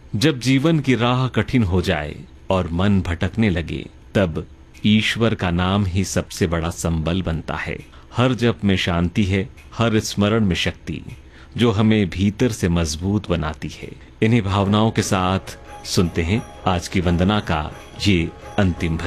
जब जीवन की राह कठिन हो जाए और मन भटकने लगे, तब ईश्वर का नाम ही सबसे बड़ा संबल बनता है। हर जप में शांति है, हर स्मरण में शक्ति, जो हमें भीतर से मजबूत बनाती है। इन्हीं भावनाओं के साथ सुनते हैं आज की वंदना का ये अंतिम भजन।